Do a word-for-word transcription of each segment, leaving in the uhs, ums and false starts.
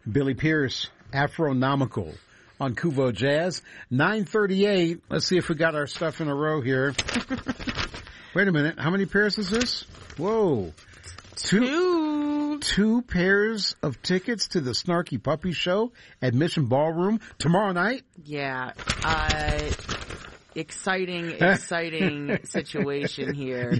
Billy Pierce, Afronomical on Kuvo Jazz. nine thirty-eight. Let's see if we got our stuff in a row here. Wait a minute. How many pairs is this? Whoa. Two. Two. Two pairs of tickets to the Snarky Puppy Show at Mission Ballroom tomorrow night? Yeah. Uh, exciting, exciting situation here.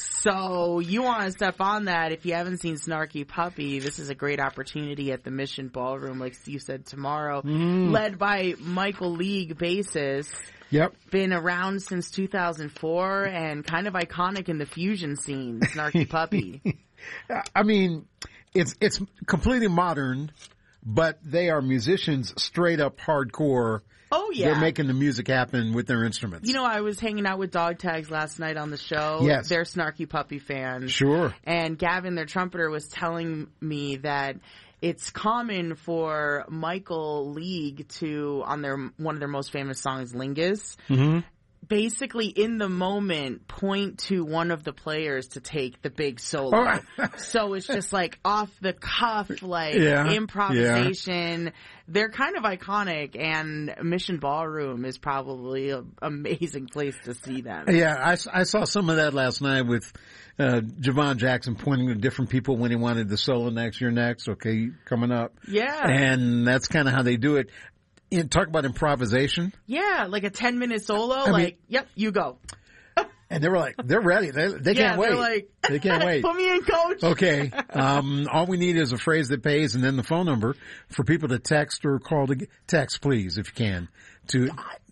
So you want to step on that. If you haven't seen Snarky Puppy, this is a great opportunity at the Mission Ballroom, like you said, tomorrow, mm. led by Michael League bassist. Yep. Been around since two thousand four and kind of iconic in the fusion scene, Snarky Puppy. I mean, it's, it's completely modern, but they are musicians straight up hardcore. Oh, yeah. They're making the music happen with their instruments. You know, I was hanging out with Dog Tags last night on the show. Yes. They're Snarky Puppy fans. Sure. And Gavin, their trumpeter, was telling me that it's common for Michael League to, on their one of their most famous songs, Lingus, mm-hmm. basically in the moment point to one of the players to take the big solo. Oh. So it's just like off the cuff, like yeah, improvisation. Yeah. They're kind of iconic, and Mission Ballroom is probably an amazing place to see them. Yeah, I, I saw some of that last night with uh, Javon Jackson pointing to different people when he wanted the solo next, you're next, okay, coming up. Yeah. And that's kind of how they do it. In, talk about improvisation. Yeah, like a ten minute solo, I like, mean, yep, you go. And they were like, they're ready. They, they yeah, can't wait. They're like, they can't wait. Put me in, coach. Okay. Um, all we need is a phrase that pays and then the phone number for people to text or call to text, please, if you can. To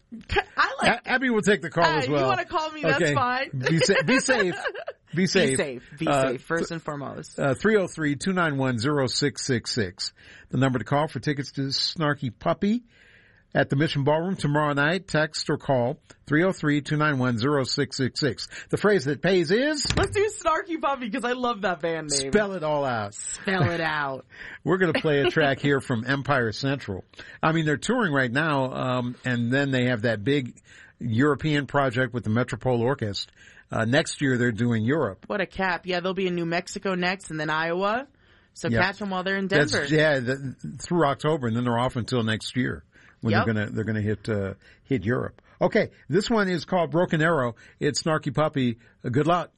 I like. A- Abby will take the call uh, as well. You want to call me? Okay. That's fine. Be, sa- be safe. Be safe. Be safe. Be uh, safe. First and foremost. Uh, three oh three, two nine one, oh six six six. The number to call for tickets to Snarky Puppy at the Mission Ballroom tomorrow night. Text or call three oh three, two nine one, oh six six six. The phrase that pays is... Let's do Snarky Puppy because I love that band name. Spell it all out. Spell it out. We're going to play a track here from Empire Central. I mean, they're touring right now, um, and then they have that big European project with the Metropole Orchestra. Uh, next year they're doing Europe. What a cap. Yeah, they'll be in New Mexico next and then Iowa. So yep. catch them while they're in Denver. That's, yeah, the, through October, and then they're off until next year. When yep. they're gonna they're gonna hit uh, hit Europe. Okay, this one is called Broken Arrow. It's Snarky Puppy. Uh, good luck.